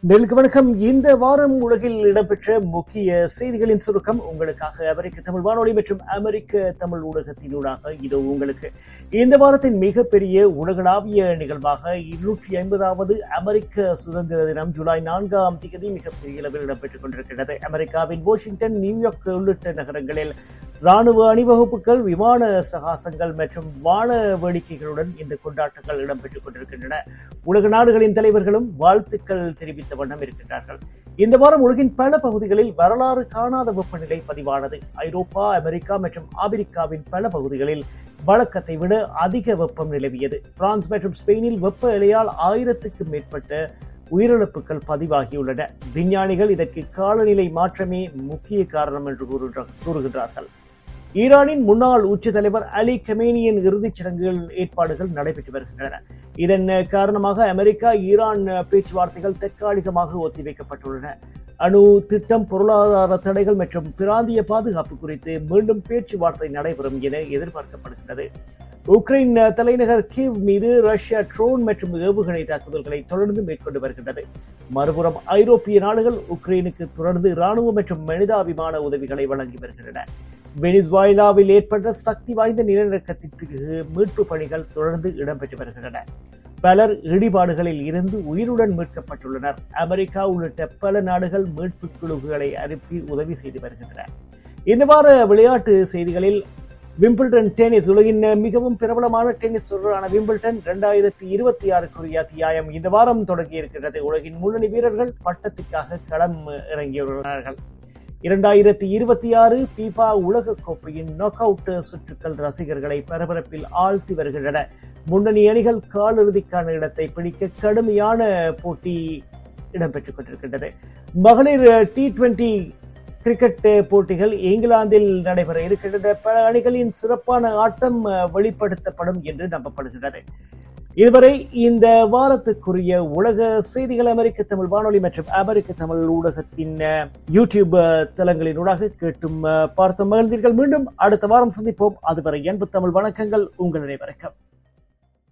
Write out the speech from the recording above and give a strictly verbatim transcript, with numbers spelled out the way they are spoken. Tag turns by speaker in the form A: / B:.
A: நெல்லுக்கு வணக்கம். இந்த வாரம் உலகில் இடம்பெற்ற முக்கிய செய்திகளின் சுருக்கம் உங்களுக்காக அமெரிக்க தமிழ் வானொலி மற்றும் அமெரிக்க தமிழ் ஊடகத்தினூடாக இதோ உங்களுக்கு. இந்த வாரத்தின் மிகப்பெரிய உலகளாவிய நிகழ்வாக இருநூற்றி ஐம்பதாவது அமெரிக்க சுதந்திர தினம் ஜூலை நான்காம் தேதி மிகப்பெரிய அளவில் இடம்பெற்றுக் கொண்டிருக்கிறது. அமெரிக்காவின் வாஷிங்டன், நியூயார்க் உள்ளிட்ட நகரங்களில் ராணுவ அணிவகுப்புகள், விமான சகாசங்கள் மற்றும் வான வேடிக்கைகளுடன் இந்த கொண்டாட்டங்கள் இடம்பெற்றுக் கொண்டிருக்கின்றன. உலக நாடுகளின் தலைவர்களும் வாழ்த்துக்கள் தெரிவித்த வண்ணம் இருக்கின்றார்கள். இந்த வாரம் உலகின் பல பகுதிகளில் வரலாறு காணாத வெப்பநிலை பதிவானது. ஐரோப்பா, அமெரிக்கா மற்றும் ஆப்பிரிக்காவின் பல பகுதிகளில் வழக்கத்தை விட அதிக வெப்பம் நிலவியது. பிரான்ஸ் மற்றும் ஸ்பெயினில் வெப்ப அலையால் ஆயிரத்துக்கும் மேற்பட்ட உயிரிழப்புகள் பதிவாகியுள்ளன. விஞ்ஞானிகள் இதற்கு காலநிலை மாற்றமே முக்கிய காரணம் என்று கூறுகின்றார்கள். ஈரானின் முன்னாள் உச்ச தலைவர் அலி கமேனியின் இறுதிச் சடங்குகள் ஏற்பாடுகள் நடைபெற்று வருகின்றன. இதன் காரணமாக அமெரிக்கா ஈரான் பேச்சுவார்த்தைகள் தற்காலிகமாக ஒத்திவைக்கப்பட்டுள்ளன. அணு திட்டம், பொருளாதார தடைகள் மற்றும் பிராந்திய பாதுகாப்பு குறித்து மீண்டும் பேச்சுவார்த்தை நடைபெறும் என எதிர்பார்க்கப்படுகிறது. உக்ரைன் தலைநகர் கீவ் மீது ரஷ்யா ட்ரோன் மற்றும் ஏவுகணை தாக்குதல்களை தொடர்ந்து மேற்கொண்டு வருகின்றது. மறுபுறம் ஐரோப்பிய நாடுகள் உக்ரைனுக்கு தொடர்ந்து இராணுவ மற்றும் மனிதாபிமான உதவிகளை வழங்கி வருகின்றன. வெனிசுவேலாவில் ஏற்பட்ட சக்தி வாய்ந்த நிலநடுக்கத்தின் பிறகு மீட்பு பணிகள் தொடர்ந்து இடம்பெற்று வருகின்றன. பலர் இடிபாடுகளில் இருந்து உயிருடன் மீட்கப்பட்டுள்ளனர். அமெரிக்கா உள்ளிட்ட பல நாடுகள் மீட்பு குழுக்களை அனுப்பி உதவி செய்து வருகின்றன. இந்த வார விளையாட்டு செய்திகளில் விம்பிள்டன் டென்னிஸ், உலகின் மிகவும் பிரபலமான டென்னிஸ் தொடரான விம்பிள்டன் இரண்டாயிரத்தி இருபத்தி ஆறுக்குரிய அத்தியாயம் இந்த வாரம் தொடங்கி இருக்கிறது. உலகின் முன்னணி வீரர்கள் பட்டத்துக்காக களம் இறங்கியுள்ளார்கள். இரண்டாயிரத்தி இருபத்தி ஆறு பீஃபா உலக கோப்பையின் நாக் அவுட் சுற்றுக்கள் ரசிகர்களை பரபரப்பில் ஆழ்த்தி வருகின்றன. முன்னணி அணிகள் காலிறுதிக்கான இடத்தை பிடிக்க கடுமையான போட்டி இடம்பெற்றுக் கொண்டிருக்கின்றது. மகளிர் டி டுவெண்டி கிரிக்கெட் போட்டிகள் இங்கிலாந்தில் நடைபெற இருக்கின்றன. பல அணிகளின் சிறப்பான ஆட்டம் வெளிப்படுத்தப்படும் என்று நம்பப்படுகிறது. இதுவரை இந்த வாரத்துக்குரிய உலக செய்திகள் அமெரிக்க தமிழ் வானொலி மற்றும் அமெரிக்க தமிழ் ஊடகத்தின் யூடியூப் தளங்களினூடாக கேட்டும் பார்த்து மகிழ்ந்தீர்கள். மீண்டும் அடுத்த வாரம் சந்திப்போம். அதுவரை அன்பு தமிழ் வணக்கங்கள் உங்கள் அனைவருக்கும்.